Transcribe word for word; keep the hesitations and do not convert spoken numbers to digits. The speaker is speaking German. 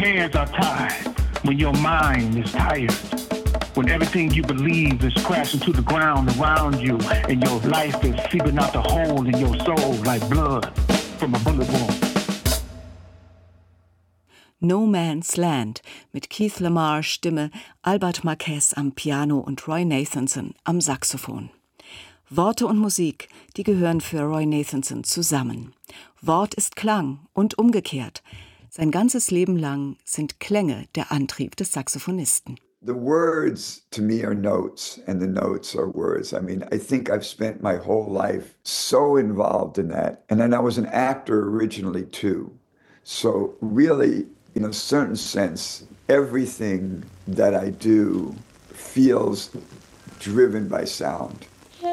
hands are tied, when your mind is tired, when everything you believe is crashing to the ground around you, and your life is seeping out the hole in your soul like blood from a bullet wound. No Man's Land mit Keith Lamar's Stimme, Albert Marquez am Piano und Roy Nathanson am Saxophon. Worte und Musik, die gehören für Roy Nathanson zusammen. Wort ist Klang und umgekehrt. Sein ganzes Leben lang sind Klänge der Antrieb des Saxophonisten. The words to me are notes and the notes are words. I mean, I think I've spent my whole life so involved in that. And then I was an actor originally too. So really, in a certain sense, everything that I do feels driven by sound.